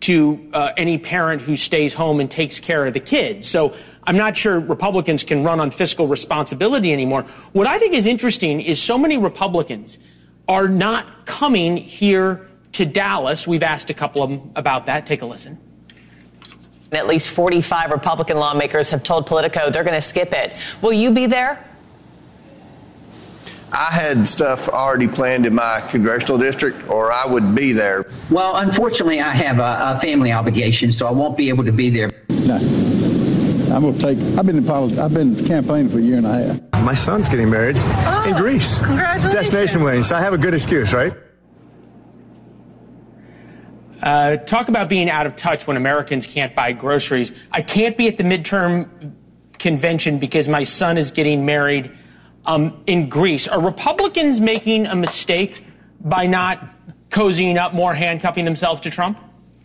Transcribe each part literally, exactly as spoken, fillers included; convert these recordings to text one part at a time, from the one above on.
to uh, any parent who stays home and takes care of the kids. So I'm not sure Republicans can run on fiscal responsibility anymore. What I think is interesting is so many Republicans are not coming here to Dallas. We've asked a couple of them about that. Take a listen. At least forty-five Republican lawmakers have told Politico they're going to skip it. Will you be there? I had stuff already planned in my congressional district, or I would be there. Well, unfortunately, I have a, a family obligation, so I won't be able to be there. No. I'm going to take, I've been in politics, I've been campaigning for a year and a half. My son's getting married oh, in Greece. Congratulations. Destination wedding, so I have a good excuse, right? Uh, talk about being out of touch when Americans can't buy groceries. I can't be at the midterm convention because my son is getting married um, in Greece. Are Republicans making a mistake by not cozying up more, handcuffing themselves to Trump?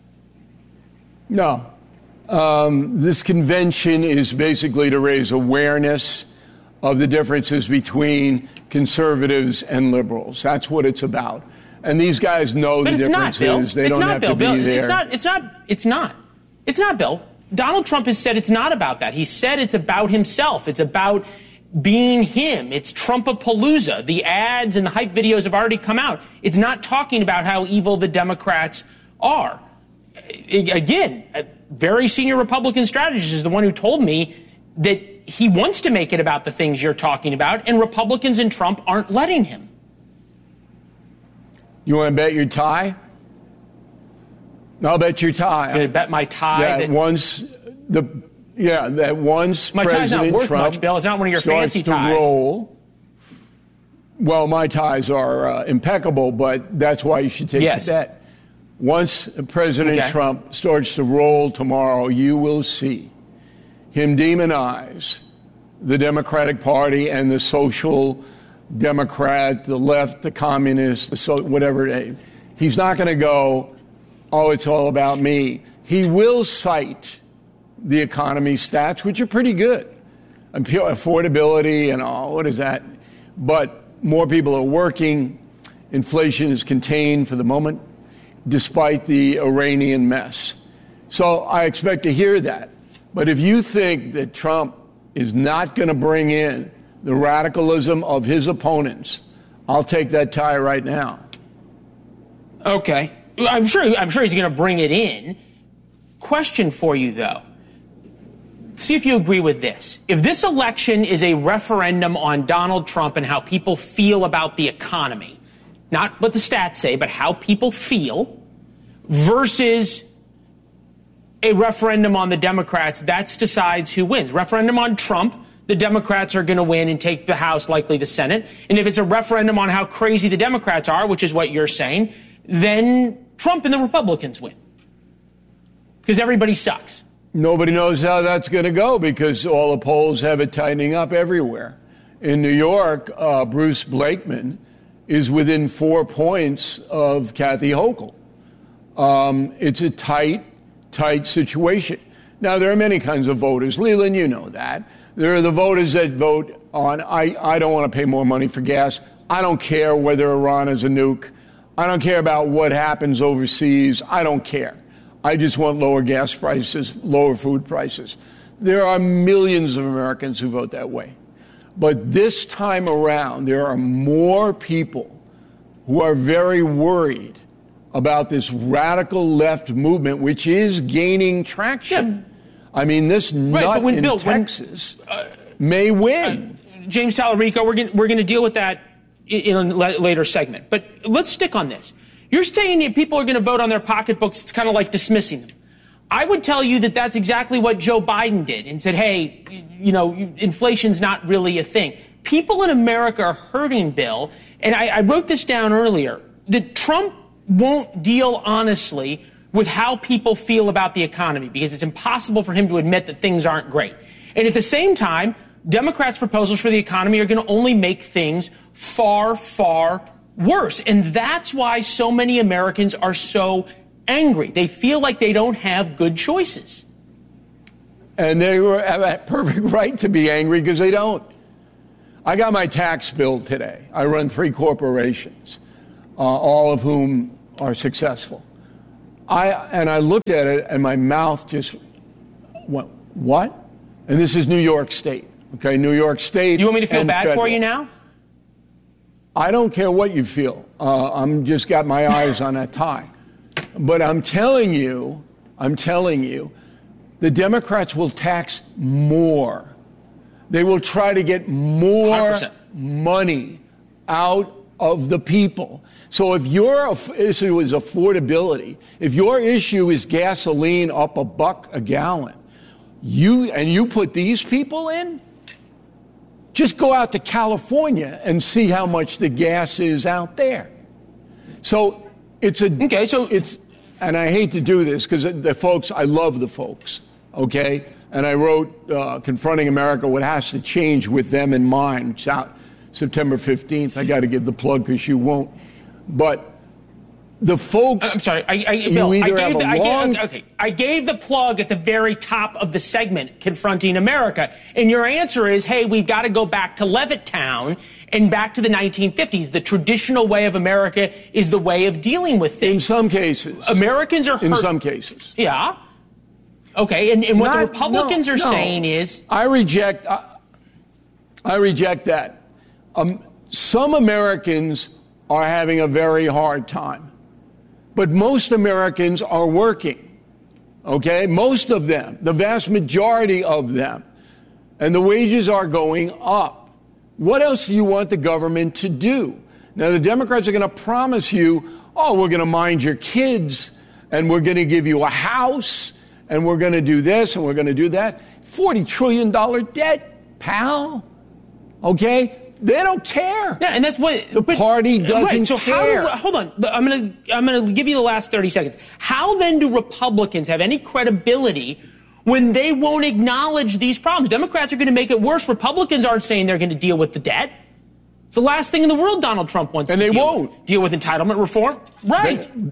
No. Um, this convention is basically to raise awareness of the differences between conservatives and liberals. That's what it's about. And these guys know but the it's differences. Not, Bill. They it's don't not, have Bill. to be Bill. there. It's not. It's not. It's not. It's not, Bill. Donald Trump has said it's not about that. He said it's about himself. It's about being him. It's Trumpapalooza. The ads and the hype videos have already come out. It's not talking about how evil the Democrats are. Again, a very senior Republican strategist is the one who told me that he wants to make it about the things you're talking about, and Republicans and Trump aren't letting him. You want to bet your tie? I'll bet your tie. I'm going to bet my tie. Yeah, that once the yeah that once my President tie's not worth Trump much, Bill. It's not one of your starts fancy to ties. Roll, well, my ties are uh, impeccable, but that's why you should take yes. the bet. Once President okay. Trump starts to roll tomorrow, you will see him demonize the Democratic Party and the social Democrat, the left, the communist, the so, whatever it is. He's not going to go, oh, it's all about me. He will cite the economy stats, which are pretty good. Affordability and all, what is that? But more people are working. Inflation is contained for the moment, despite the Iranian mess. So I expect to hear that. But if you think that Trump is not going to bring in the radicalism of his opponents, I'll take that tie right now. Okay. I'm sure I'm sure he's going to bring it in. Question for you, though. See if you agree with this. If this election is a referendum on Donald Trump and how people feel about the economy, not what the stats say, but how people feel, versus a referendum on the Democrats, that decides who wins. Referendum on Trump, the Democrats are going to win and take the House, likely the Senate. And if it's a referendum on how crazy the Democrats are, which is what you're saying, then Trump and the Republicans win. Because everybody sucks. Nobody knows how that's going to go because all the polls have it tightening up everywhere. In New York, uh, Bruce Blakeman is within four points of Kathy Hochul. Um, it's a tight, tight situation. Now, there are many kinds of voters. Leland, you know that. There are the voters that vote on, I, I don't want to pay more money for gas. I don't care whether Iran is a nuke. I don't care about what happens overseas. I don't care. I just want lower gas prices, lower food prices. There are millions of Americans who vote that way. But this time around, there are more people who are very worried about this radical left movement, which is gaining traction. Yeah. I mean, this right, nut when, in Bill, Texas when, uh, may win. Uh, James Talarico, we're going we're going to deal with that in a later segment. But let's stick on this. You're saying that people are going to vote on their pocketbooks. It's kind of like dismissing them. I would tell you that that's exactly what Joe Biden did and said, hey, you know, inflation's not really a thing. People in America are hurting, Bill. And I, I wrote this down earlier, that Trump won't deal honestly with how people feel about the economy because it's impossible for him to admit that things aren't great. And at the same time, Democrats' proposals for the economy are going to only make things far, far worse. And that's why so many Americans are so angry. They feel like they don't have good choices. And they were have a perfect right to be angry because they don't. I got my tax bill today. I run three corporations, uh, all of whom are successful. I and I looked at it, and my mouth just went, what? And this is New York State, okay? New York State. You want me to feel bad federal. for you now? I don't care what you feel. Uh, I'm just got my eyes on that tie. But I'm telling you, I'm telling you, the Democrats will tax more. They will try to get more one hundred percent money out of the people. So if your issue is affordability, if your issue is gasoline up a buck a gallon, you and you put these people in, just go out to California and see how much the gas is out there. So it's a okay. So it's, and I hate to do this because the folks, I love the folks, okay. And I wrote uh, Confronting America: What Has to Change with Them in Mind. It's out September fifteenth. I got to give the plug because you won't. But the folks. I'm sorry. I, I, Bill, you either I gave have the, a I long. gave, okay. I gave the plug at the very top of the segment, Confronting America. And your answer is, hey, we've got to go back to Levittown and back to the nineteen fifties. The traditional way of America is the way of dealing with things. In some cases. Americans are hurt. In some cases. Yeah. Okay. And, and what Not, the Republicans no, are no. saying is. I reject. I, I reject that. Um, some Americans are having a very hard time. But most Americans are working, okay? Most of them, the vast majority of them. And the wages are going up. What else do you want the government to do? Now, the Democrats are going to promise you, oh, we're going to mind your kids, and we're going to give you a house, and we're going to do this, and we're going to do that. forty trillion dollars debt, pal, okay? They don't care. Yeah, and that's what the but, party doesn't right, so care. How do, hold on, I'm going to I'm going to give you the last thirty seconds. How then do Republicans have any credibility when they won't acknowledge these problems? Democrats are going to make it worse. Republicans aren't saying they're going to deal with the debt. It's the last thing in the world Donald Trump wants and to they deal won't. with. Deal with entitlement reform. Right. They,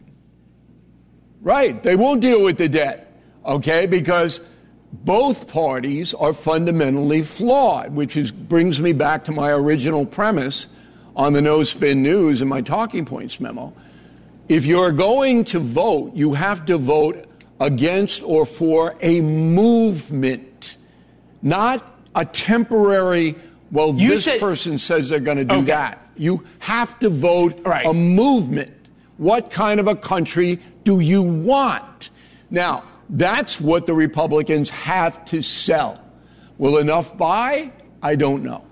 right. They won't deal with the debt, okay, because both parties are fundamentally flawed, which is, brings me back to my original premise on the No Spin News and my talking points memo. If you're going to vote, you have to vote against or for a movement, not a temporary, well, You this said, person says they're going to do okay. that. You have to vote right. a movement. What kind of a country do you want? Now, that's what the Republicans have to sell. Will enough buy? I don't know.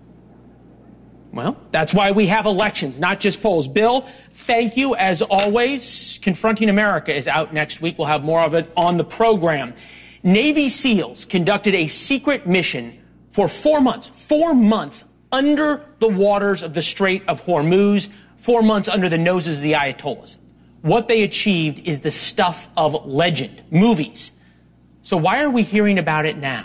Well, that's why we have elections, not just polls. Bill, thank you as always. Confronting America is out next week. We'll have more of it on the program. Navy SEALs conducted a secret mission for four months, four months under the waters of the Strait of Hormuz, four months under the noses of the Ayatollahs. What they achieved is the stuff of legend, movies. So why are we hearing about it now?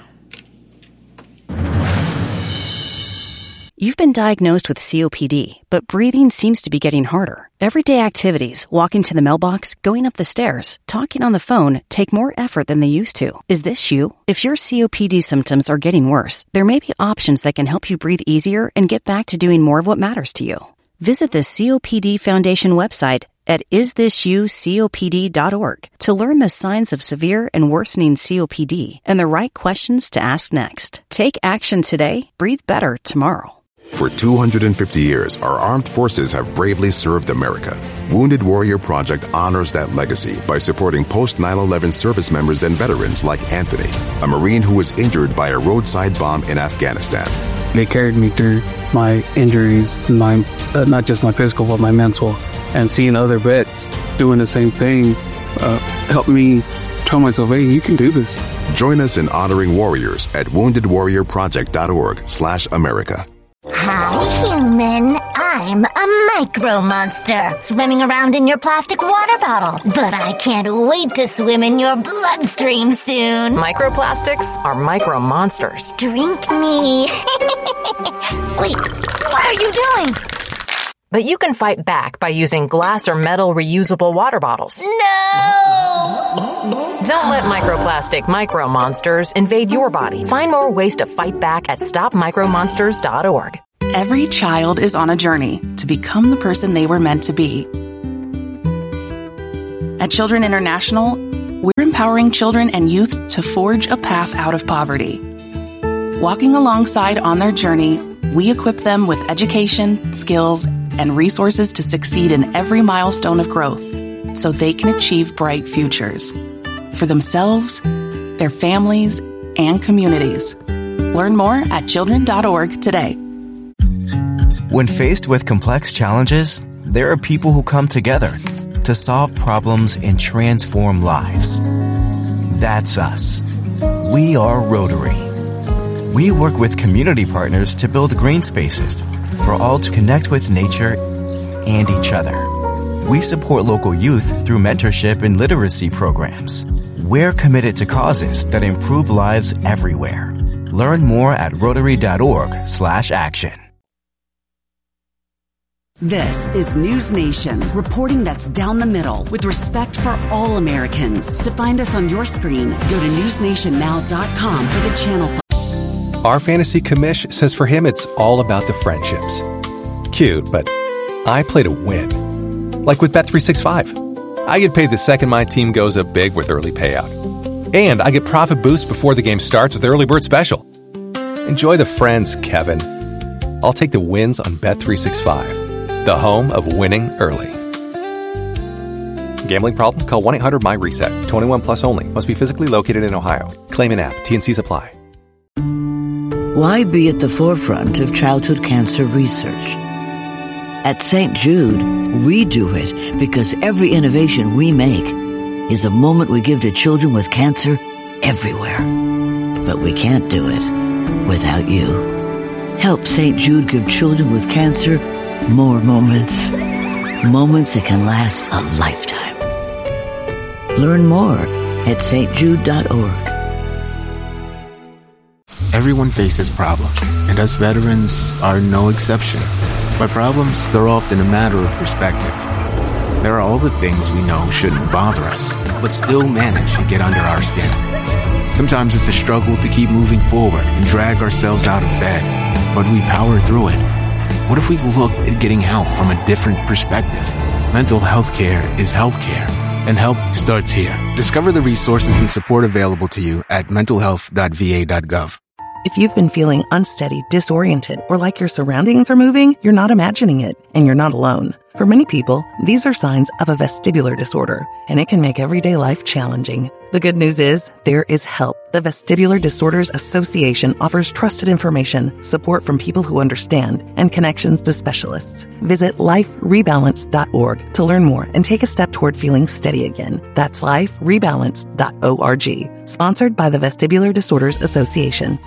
You've been diagnosed with C O P D, but breathing seems to be getting harder. Everyday activities, walking to the mailbox, going up the stairs, talking on the phone, take more effort than they used to. Is this you? If your C O P D symptoms are getting worse, there may be options that can help you breathe easier and get back to doing more of what matters to you. Visit the C O P D Foundation website at is this you C O P D dot org to learn the signs of severe and worsening C O P D and the right questions to ask next. Take action today. Breathe better tomorrow. For two hundred fifty years, our armed forces have bravely served America. Wounded Warrior Project honors that legacy by supporting post nine eleven service members and veterans like Anthony, a Marine who was injured by a roadside bomb in Afghanistan. They carried me through my injuries, my uh, not just my physical, but my mental. And seeing other vets doing the same thing uh, helped me tell myself, hey, you can do this. Join us in honoring warriors at wounded warrior project dot org slash America. Hi, human. I'm a micro monster swimming around in your plastic water bottle. But I can't wait to swim in your bloodstream soon. Microplastics are micro monsters. Drink me. Wait, what are you doing? But you can fight back by using glass or metal reusable water bottles. No! Don't let microplastic micro monsters invade your body. Find more ways to fight back at stop micro monsters dot org. Every child is on a journey to become the person they were meant to be. At Children International, we're empowering children and youth to forge a path out of poverty. Walking alongside on their journey, we equip them with education, skills, and resources to succeed in every milestone of growth so they can achieve bright futures for themselves, their families, and communities. Learn more at children dot org today. When faced with complex challenges, there are people who come together to solve problems and transform lives. That's us. We are Rotary. We work with community partners to build green spaces for all to connect with nature and each other. We support local youth through mentorship and literacy programs. We're committed to causes that improve lives everywhere. Learn more at rotary dot org slash action. This is News Nation, reporting that's down the middle with respect for all Americans. To find us on your screen, go to news nation now dot com for the channel. Our fantasy commish says for him it's all about the friendships. Cute, but I play to win. Like with Bet three sixty-five. I get paid the second my team goes up big with early payout. And I get profit boost before the game starts with Early Bird Special. Enjoy the friends, Kevin. I'll take the wins on Bet three sixty-five, the home of winning early. Gambling problem? Call one eight hundred M Y reset. twenty-one plus only. Must be physically located in Ohio. Claim in app. T and C's apply. Why be at the forefront of childhood cancer research? At Saint Jude, we do it because every innovation we make is a moment we give to children with cancer everywhere. But we can't do it without you. Help Saint Jude give children with cancer more moments. Moments that can last a lifetime. Learn more at s t jude dot org. Everyone faces problems, and us veterans are no exception. By problems, they're often a matter of perspective. There are all the things we know shouldn't bother us, but still manage to get under our skin. Sometimes it's a struggle to keep moving forward and drag ourselves out of bed, but we power through it. What if we looked at getting help from a different perspective? Mental health care is health care, and help starts here. Discover the resources and support available to you at mental health dot v a dot gov. If you've been feeling unsteady, disoriented, or like your surroundings are moving, you're not imagining it, and you're not alone. For many people, these are signs of a vestibular disorder, and it can make everyday life challenging. The good news is, there is help. The Vestibular Disorders Association offers trusted information, support from people who understand, and connections to specialists. Visit life rebalance dot org to learn more and take a step toward feeling steady again. That's life rebalance dot org. Sponsored by the Vestibular Disorders Association.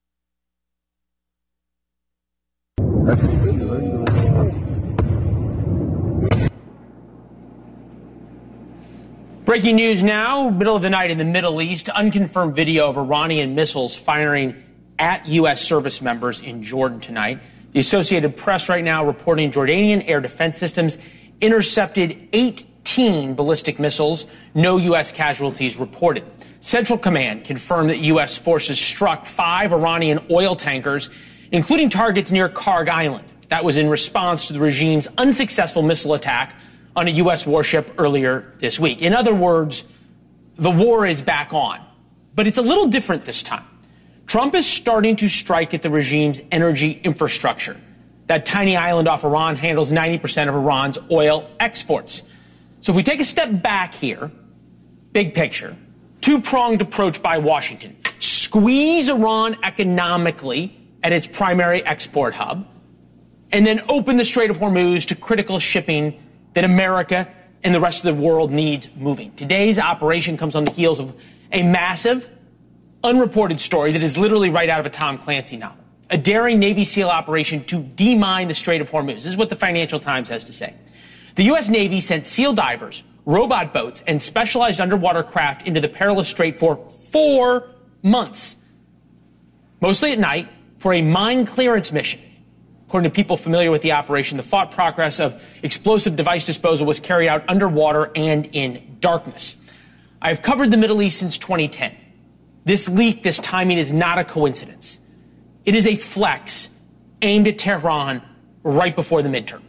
Breaking news now, middle of the night in the Middle East, unconfirmed video of Iranian missiles firing at U S service members in Jordan tonight. The Associated Press right now reporting Jordanian air defense systems intercepted eighteen ballistic missiles. No U S casualties reported. Central Command confirmed that U S forces struck five Iranian oil tankers, including targets near Karg Island. That was in response to the regime's unsuccessful missile attack on a U S warship earlier this week. In other words, the war is back on. But it's a little different this time. Trump is starting to strike at the regime's energy infrastructure. That tiny island off Iran handles ninety percent of Iran's oil exports. So if we take a step back here, big picture, two-pronged approach by Washington. Squeeze Iran economically at its primary export hub, and then open the Strait of Hormuz to critical shipping that America and the rest of the world needs moving. Today's operation comes on the heels of a massive, unreported story that is literally right out of a Tom Clancy novel. A daring Navy SEAL operation to demine the Strait of Hormuz. This is what the Financial Times has to say. The U S Navy sent SEAL divers, robot boats, and specialized underwater craft into the perilous strait for four months, mostly at night, for a mine clearance mission. According to people familiar with the operation, the thought process of explosive device disposal was carried out underwater and in darkness. I have covered the Middle East since twenty ten. This leak, this timing is not a coincidence. It is a flex aimed at Tehran right before the midterms.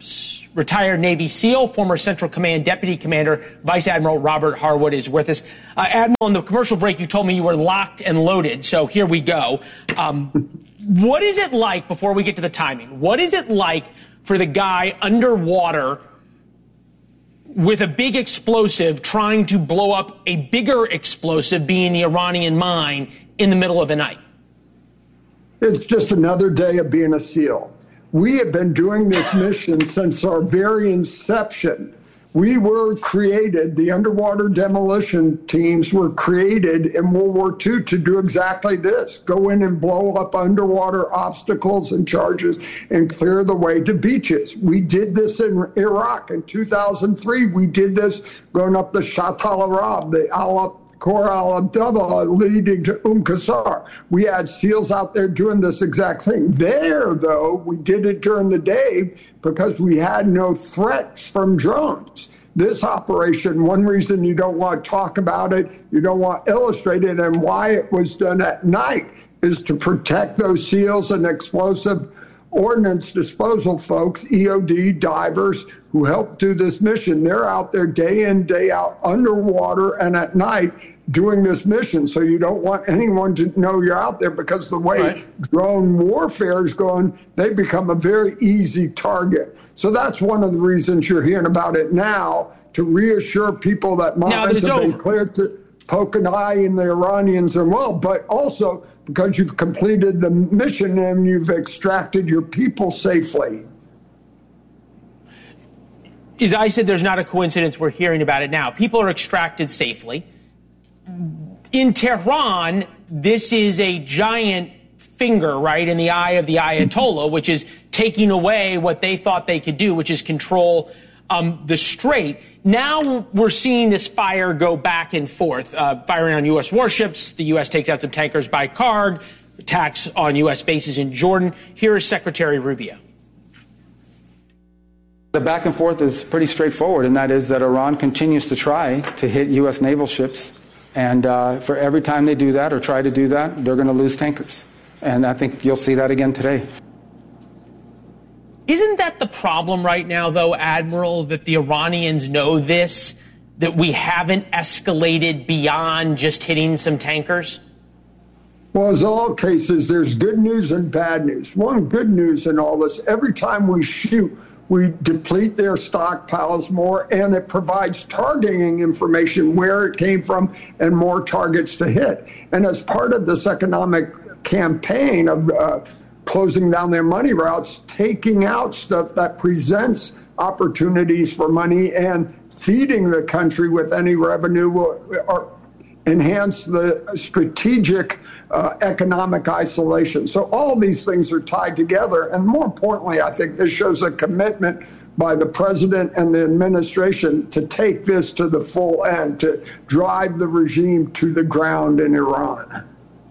retired Navy SEAL, former Central Command Deputy Commander, Vice Admiral Robert Harwood is with us. Uh, Admiral, on the commercial break, you told me you were locked and loaded, so here we go. Um, what is it like, before we get to the timing, what is it like for the guy underwater with a big explosive trying to blow up a bigger explosive, being the Iranian mine, in the middle of the night? It's just another day of being a SEAL. We have been doing this mission since our very inception. We were created, the underwater demolition teams were created in World War Two to do exactly this, go in and blow up underwater obstacles and charges and clear the way to beaches. We did this in Iraq in two thousand three. We did this going up the Shatt al-Arab, the Al Khor al-Abdullah leading to Umm Qasr. We had SEALs out there doing this exact thing. There, though, we did it during the day because we had no threats from drones. This operation, one reason you don't want to talk about it, you don't want to illustrate it, and why it was done at night is to protect those SEALs and explosive ordnance disposal folks, E O D divers who help do this mission. They're out there day in, day out, underwater and at night doing this mission. So you don't want anyone to know you're out there, because the way right. drone warfare is going, they become a very easy target. So that's one of the reasons you're hearing about it now, to reassure people that mines have been cleared to poke an eye in the Iranians as well, but also because you've completed the mission and you've extracted your people safely. As I said, there's not a coincidence we're hearing about it now. People are extracted safely. In Tehran, this is a giant finger, right, in the eye of the Ayatollah, which is taking away what they thought they could do, which is control um, the Strait. Now we're seeing this fire go back and forth, uh, firing on U S warships. The U S takes out some tankers by Karg, attacks on U S bases in Jordan. Here is Secretary Rubio. The back and forth is pretty straightforward, and that is that Iran continues to try to hit U S naval ships. And uh, for every time they do that or try to do that, they're going to lose tankers. And I think you'll see that again today. Isn't that the problem right now, though, Admiral, that the Iranians know this, that we haven't escalated beyond just hitting some tankers? Well, as all cases, there's good news and bad news. One good news in all this, every time we shoot, we deplete their stockpiles more, and it provides targeting information, where it came from and more targets to hit. And as part of this economic campaign of uh, closing down their money routes, taking out stuff that presents opportunities for money and feeding the country with any revenue will or enhance the strategic uh, economic isolation. So all these things are tied together. And more importantly, I think this shows a commitment by the president and the administration to take this to the full end, to drive the regime to the ground in Iran.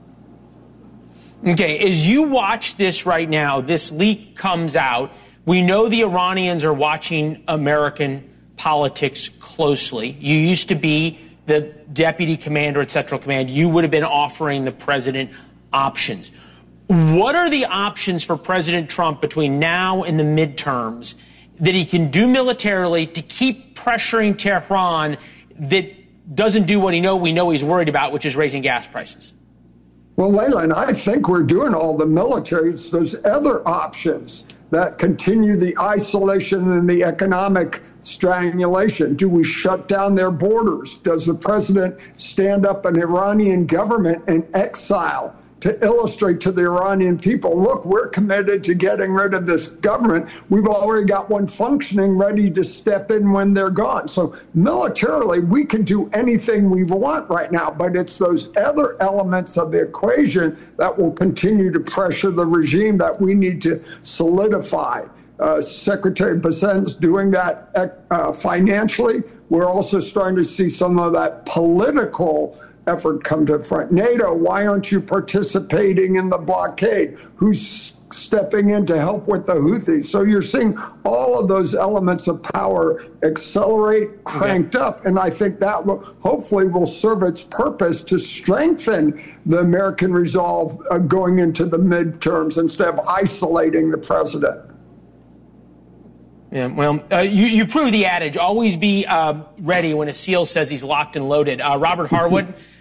Okay, as you watch this right now, this leak comes out. We know the Iranians are watching American politics closely. You used to be the deputy commander at Central Command. You would have been offering the president options. What are the options for President Trump between now and the midterms that he can do militarily to keep pressuring Tehran that doesn't do what he know we know he's worried about, which is raising gas prices? Well, Leland, I think we're doing all the military. It's those other options that continue the isolation and the economic strangulation. Do we shut down their borders? Does the president stand up an Iranian government in exile to illustrate to the Iranian people, look, we're committed to getting rid of this government. We've already got one functioning, ready to step in when they're gone. So militarily, we can do anything we want right now, but it's those other elements of the equation that will continue to pressure the regime that we need to solidify. Uh, Secretary Bessent's doing that uh, financially. We're also starting to see some of that political effort come to the front. NATO, why aren't you participating in the blockade? Who's stepping in to help with the Houthis? So you're seeing all of those elements of power accelerate, cranked okay. up, and I think that will hopefully will serve its purpose to strengthen the American resolve uh, going into the midterms instead of isolating the president. Yeah, well, uh, you, you prove the adage. Always be uh, ready when a SEAL says he's locked and loaded. Uh, Robert Harwood.